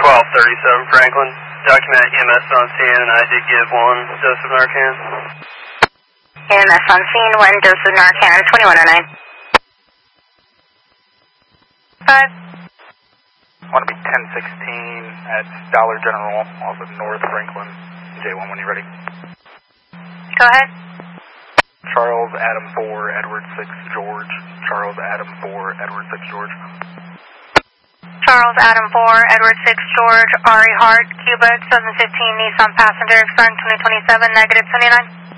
1237 Franklin. Document EMS on scene, and I did give 1 dose of Narcan. EMS on scene, 1 dose of Narcan, 2109. 5. Want to be 1016 at Dollar General, off of North Franklin. J1 when you're ready. Go ahead. Charles Adam 4, Edward 6 George. Charles Adam 4, Edward 6 George. Charles Adam 4, Edward 6 George, Ari Hart, Cuba, 2015 Nissan passenger, expiring 2027, negative 79.